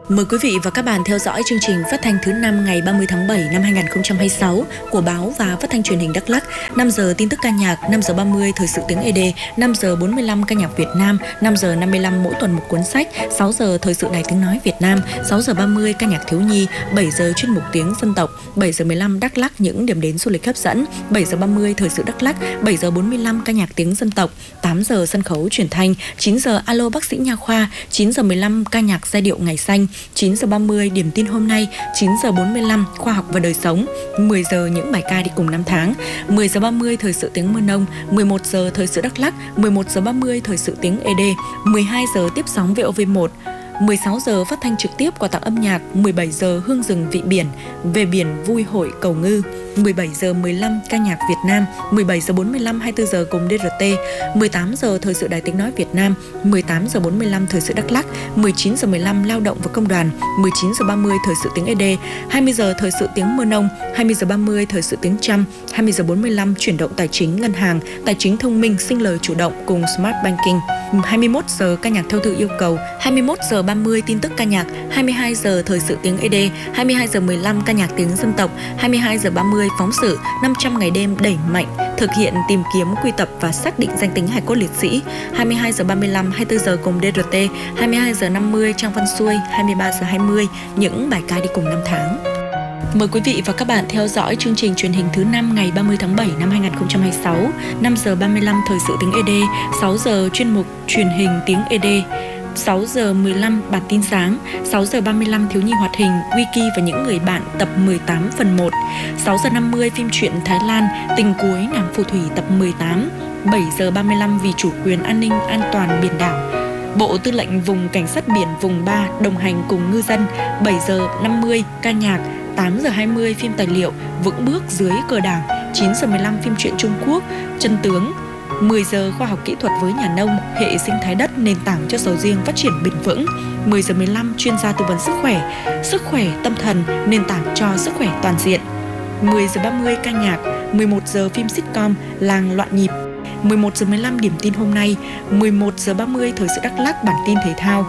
Mời quý vị và các bạn theo dõi chương trình phát thanh thứ 5 ngày 30 tháng 7 năm 2026 của báo và phát thanh truyền hình Đắk Lắk. 5 giờ tin tức ca nhạc, 5 giờ 30 thời sự tiếng ED, 5 giờ 45 ca nhạc Việt Nam, 5 giờ 55 mỗi tuần một cuốn sách, 6 giờ thời sự Đài Tiếng nói Việt Nam, 6 giờ 30 ca nhạc thiếu nhi, 7 giờ chuyên mục tiếng dân tộc, 7 giờ 15 Đắk Lắk những điểm đến du lịch hấp dẫn, 7 giờ 30 thời sự Đắk Lắk, 7 giờ 45 ca nhạc tiếng dân tộc, 8 giờ sân khấu truyền thanh, 9 giờ alo bác sĩ nha khoa, 9 giờ 15 ca nhạc giai điệu ngày xanh, 9 giờ 30 điểm tin hôm nay, 9 giờ 45 khoa học và đời sống, 10 giờ những bài ca đi cùng năm tháng, 10 giờ 30 thời sự tiếng Mơ Nông, 11 giờ thời sự Đắk Lắk, 11 giờ 30 thời sự tiếng ED, 12 giờ tiếp sóng VOV1, 16 giờ phát thanh trực tiếp quà tặng âm nhạc, 17 giờ hương rừng vị biển, về biển vui hội cầu ngư, 17 giờ 15 ca nhạc Việt Nam, 17 giờ 45 24 giờ cùng DRT, 18 giờ thời sự Đài Tiếng nói Việt Nam, 18 giờ 45 thời sự Đắk Lắk, 19 giờ 15 lao động và công đoàn, 19 giờ 30 thời sự tiếng ED, 20 giờ thời sự tiếng Mơ Nông, 20 giờ 30 thời sự tiếng Chăm, 20 giờ 45 chuyển động tài chính ngân hàng, tài chính thông minh sinh lời chủ động cùng Smart Banking, 21 giờ ca nhạc theo thư yêu cầu, 21 giờ 30 tin tức ca nhạc, 22 giờ thời sự tiếng ED, 22 giờ 15 ca nhạc tiếng dân tộc, 22 giờ 30 phóng sự 500 ngày đêm đẩy mạnh thực hiện tìm kiếm quy tập và xác định danh tính hài cốt liệt sĩ, 22 giờ 35 24 giờ cùng DRT, 22 giờ 50 Trang Văn Xuôi, 23 giờ 20 những bài ca đi cùng năm tháng. Mời quý vị và các bạn theo dõi chương trình truyền hình thứ 5 ngày 30 tháng 7 năm 2026, 5 giờ 35 thời sự tiếng ED, 6 giờ chuyên mục truyền hình tiếng ED, 6 giờ 15 bản tin sáng, 6 giờ 35 thiếu nhi hoạt hình, Wiki và những người bạn tập 18 phần 1, 6 giờ 50 phim truyện Thái Lan, tình cuối nàng phù thủy tập 18, 7 giờ 35 vì chủ quyền an ninh an toàn biển đảo. Bộ Tư lệnh Vùng Cảnh sát biển vùng 3 đồng hành cùng ngư dân, 7 giờ 50 ca nhạc, 8 giờ 20 phim tài liệu Vững bước dưới cờ đảng, 9 giờ 15 phim truyện Trung Quốc Chân tướng, 10 giờ khoa học kỹ thuật với nhà nông, hệ sinh thái đất nền tảng cho sầu riêng phát triển bền vững, 10 giờ 15 chuyên gia tư vấn sức khỏe tâm thần, nền tảng cho sức khỏe toàn diện, 10 giờ 30 ca nhạc, 11 giờ phim sitcom Làng loạn nhịp, 11 giờ 15 điểm tin hôm nay, 11 giờ 30 thời sự Đắk Lắk bản tin thể thao,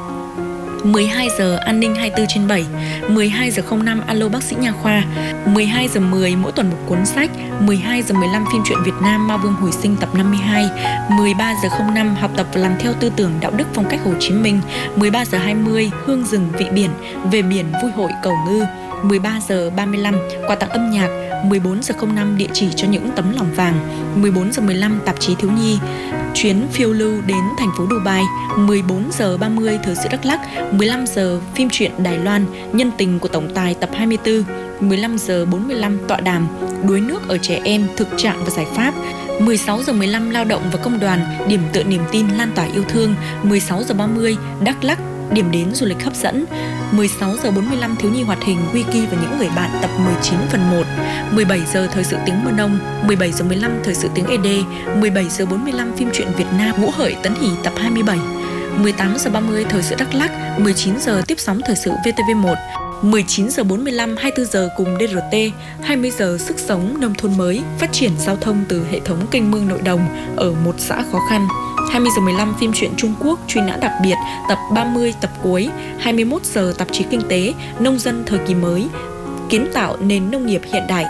12 giờ an ninh 24/7, 12 giờ 05 alo bác sĩ nha khoa, 12 giờ 10 mỗi tuần một cuốn sách, 12 giờ 15 phim truyện Việt Nam Ma Vương hồi sinh tập 52, 13 giờ 05 học tập và làm theo tư tưởng đạo đức phong cách Hồ Chí Minh, 13 giờ 20 hương rừng vị biển, về biển vui hội cầu ngư, 13 giờ 35 quà tặng âm nhạc, 14 giờ 05 địa chỉ cho những tấm lòng vàng, 14 giờ 15 tạp chí thiếu nhi, chuyến phiêu lưu đến thành phố Dubai, 14 giờ 30 thời sự Đắk Lắk, 15 giờ phim truyện Đài Loan, nhân tình của tổng tài tập 24, 15 giờ 45 tọa đàm, đuối nước ở trẻ em, thực trạng và giải pháp, 16 giờ 15 lao động và công đoàn, điểm tựa niềm tin lan tỏa yêu thương, 16 giờ 30 Đắk Lắk, điểm đến du lịch hấp dẫn, 16 giờ 45 thiếu nhi hoạt hình Wiki và những người bạn tập 19 phần 1, 17 giờ thời sự tiếng Mơ Nông, 17 giờ 15 thời sự tiếng ED, 17 giờ 45 phim truyện Việt Nam Ngũ Hợi Tấn Hỷ tập 27, 18 giờ 30 thời sự Đắk Lắk, 19 giờ tiếp sóng thời sự VTV1, 19 giờ 45 24 giờ cùng DRT, 20 giờ sức sống nông thôn mới, phát triển giao thông từ hệ thống kênh mương nội đồng ở một xã khó khăn. 20 giờ 15 phim truyện Trung Quốc Truy nã đặc biệt tập 30 tập cuối, 21 giờ tạp chí kinh tế Nông dân thời kỳ mới, kiến tạo nền nông nghiệp hiện đại.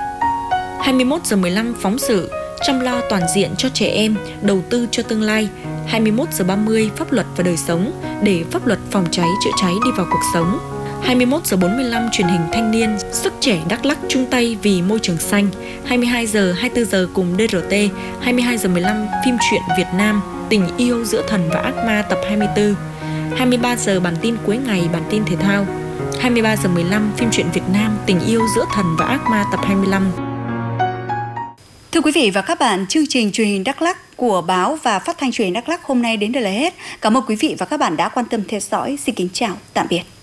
21 giờ 15 phóng sự chăm lo toàn diện cho trẻ em, đầu tư cho tương lai. 21 giờ 30 pháp luật và đời sống, để pháp luật phòng cháy chữa cháy đi vào cuộc sống. 21 giờ 45 truyền hình thanh niên, sức trẻ Đắk Lắk chung tay vì môi trường xanh. 22 giờ 24 giờ cùng DRT, 22 giờ 15 phim truyện Việt Nam, tình yêu giữa thần và ác ma tập 24. 23 giờ bản tin cuối ngày, bản tin thể thao. 23 giờ 15 phim truyện Việt Nam, tình yêu giữa thần và ác ma tập 25. Thưa quý vị và các bạn, chương trình truyền hình Đắk Lắk của báo và phát thanh truyền hình Đắk Lắk hôm nay đến đây là hết. Cảm ơn quý vị và các bạn đã quan tâm theo dõi. Xin kính chào, tạm biệt.